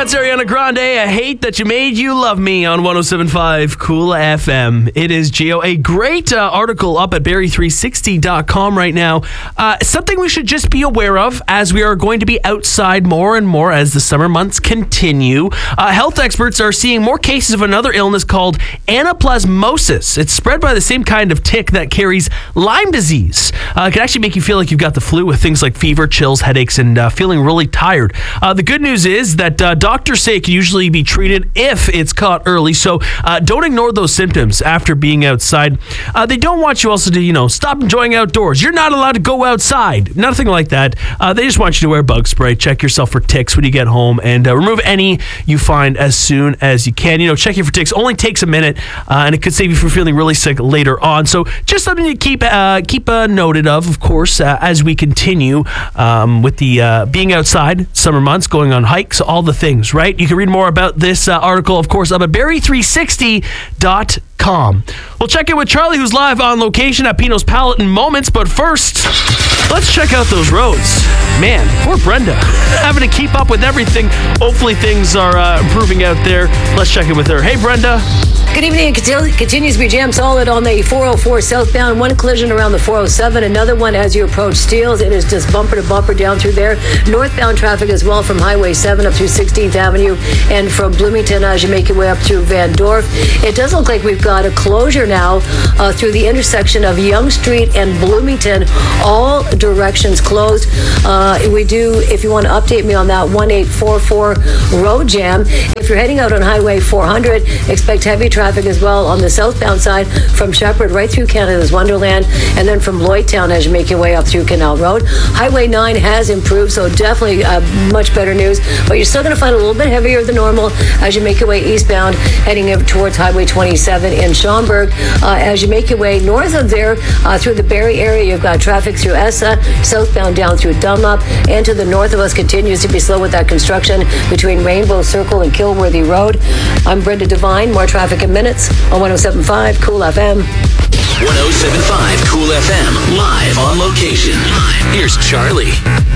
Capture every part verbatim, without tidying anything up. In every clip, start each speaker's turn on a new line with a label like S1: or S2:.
S1: That's Ariana Grande. I hate that you made you love me on one oh seven point five Cool F M. It is Geo. A great uh, article up at Barrie three sixty dot com right now. Uh, something we should just be aware of as we are going to be outside more and more as the summer months continue. Uh, health experts are seeing more cases of another illness called anaplasmosis. It's spread by the same kind of tick that carries Lyme disease. Uh, it can actually make you feel like you've got the flu with things like fever, chills, headaches, and uh, feeling really tired. Uh, the good news is that uh, doctors say it can usually be treated if it's caught early, so uh, don't ignore those symptoms after being outside. Uh, they don't want you also to, you know, stop enjoying outdoors. You're not allowed to go outside. Nothing like that. Uh, they just want you to wear bug spray, check yourself for ticks when you get home, and uh, remove any you find as soon as you can. You know, checking for ticks only takes a minute, uh, and it could save you from feeling really sick later on. So just something to keep uh, keep uh, noted of, of course, uh, as we continue um, with the uh, being outside, summer months, going on hikes, all the things, right? You can read more about this uh, article, of course, up at Barrie three sixty dot com. We'll check in with Charlie, who's live on location at Pino's Palette in moments, but first, let's check out those roads. Man, poor Brenda, having to keep up with everything. Hopefully things are uh, improving out there. Let's check in with her. Hey, Brenda.
S2: Good evening. It continues to be jam solid on the four oh four southbound. One collision around the four oh seven. Another one as you approach Steeles. It is just bumper to bumper down through there. Northbound traffic as well from Highway seven up through sixteenth Avenue and from Bloomington as you make your way up through Van Dorp. It does look like we've got a closure now uh, through the intersection of Yonge Street and Bloomington. All directions closed. Uh, we do, if you want to update me on that, one eight four four road jam. If you're heading out on Highway four hundred, expect heavy traffic as well on the southbound side from Shepherd right through Canada's Wonderland, and then from Lloydtown as you make your way up through Canal Road. Highway nine has improved, so definitely uh, much better news, but you're still going to find a little bit heavier than normal as you make your way eastbound, heading up towards Highway twenty-seven in Schaumburg. Uh, as you make your way north of there, uh, through the Barrie area, you've got traffic through Essa, southbound down through Dunlop, and to the north of us continues to be slow with that construction between Rainbow Circle and Kilworthy Road. I'm Brenda Devine. More traffic in minutes on one oh seven point five Cool F M.
S3: one oh seven point five Cool F M, live on location. Here's Charlie.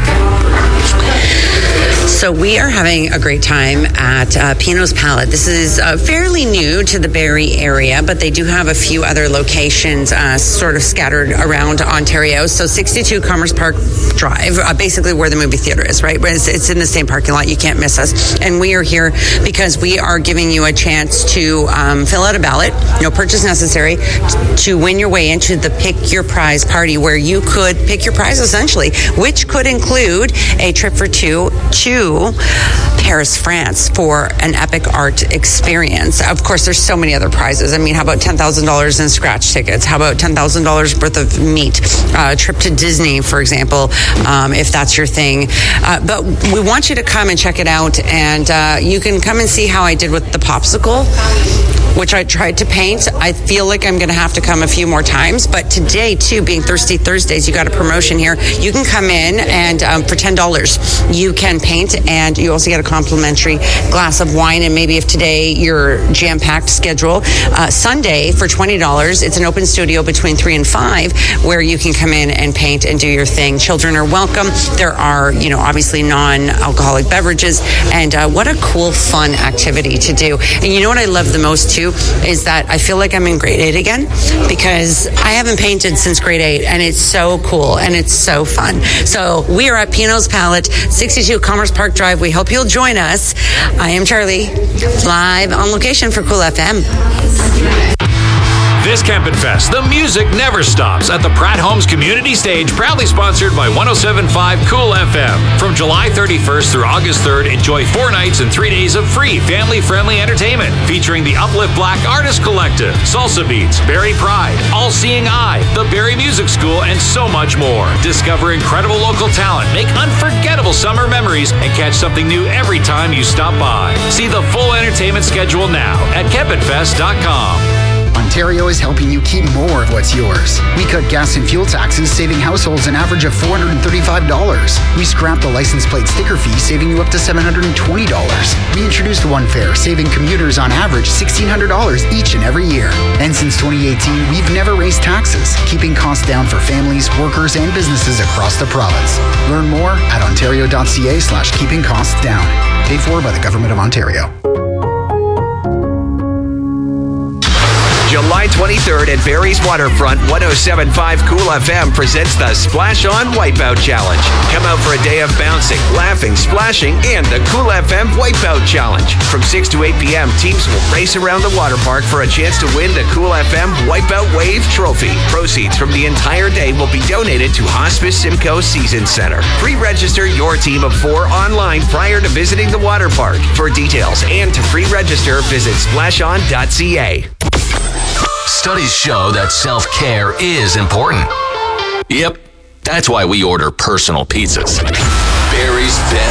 S4: So we are having a great time at uh, Pino's Palette. This is uh, fairly new to the Barrie area, but they do have a few other locations uh, sort of scattered around Ontario. So sixty-two Commerce Park Drive, uh, basically where the movie theater is, right? It's, it's in the same parking lot. You can't miss us. And we are here because we are giving you a chance to um, fill out a ballot, no purchase necessary, t- to win your way into the Pick Your Prize party, where you could pick your prize essentially, which could include a trip for two to Paris, France for an epic art experience. Of course, there's so many other prizes. I mean, how about ten thousand dollars in scratch tickets? How about ten thousand dollars worth of meat? Uh, a trip to Disney, for example, um, if that's your thing. Uh, but we want you to come and check it out, and uh, you can come and see how I did with the popsicle, which I tried to paint. I feel like I'm going to have to come a few more times, but today, too, being Thirsty Thursdays, you got a promotion here. You can come in and um, for ten dollars, you can paint, and you also get a complimentary glass of wine. And maybe if today you're jam-packed schedule, uh, Sunday for twenty dollars, it's an open studio between three and five where you can come in and paint and do your thing. Children are welcome. There are, you know, obviously non-alcoholic beverages, and uh, what a cool, fun activity to do. And you know what I love the most, too, is that I feel like I'm in grade eight again, because I haven't painted since grade eight, and it's so cool and it's so fun. So we are at Pino's Palette, sixty-two Commerce Park Drive. We hope you'll join us. I am Charlie, live on location for Cool F M.
S5: This Campin' Fest, the music never stops at the Pratt Homes Community Stage, proudly sponsored by one oh seven point five Cool F M. From July thirty-first through August third, enjoy four nights and three days of free family-friendly entertainment featuring the Uplift Black Artist Collective, Salsa Beats, Barrie Pride, All Seeing Eye, the Barrie Music School, and so much more. Discover incredible local talent, make unforgettable summer memories, and catch something new every time you stop by. See the full entertainment schedule now at campin fest dot com.
S6: Ontario is helping you keep more of what's yours. We cut gas and fuel taxes, saving households an average of four hundred thirty-five dollars. We scrapped the license plate sticker fee, saving you up to seven hundred twenty dollars. We introduced One Fare, saving commuters on average one thousand six hundred dollars each and every year. And since twenty eighteen, we've never raised taxes, keeping costs down for families, workers, and businesses across the province. Learn more at ontario.ca slash keeping costs down. Paid for by the Government of Ontario.
S7: July twenty-third at Barrie's Waterfront, one oh seven point five Cool F M presents the Splash On Wipeout Challenge. Come out for a day of bouncing, laughing, splashing, and the Cool F M Wipeout Challenge. From six to eight p.m., teams will race around the water park for a chance to win the Cool F M Wipeout Wave Trophy. Proceeds from the entire day will be donated to Hospice Simcoe Season Center. Pre-register your team of four online prior to visiting the water park. For details and to pre-register, visit splash on dot c a.
S3: Studies show that self-care is important. Yep, that's why we order personal pizzas. Barrie's best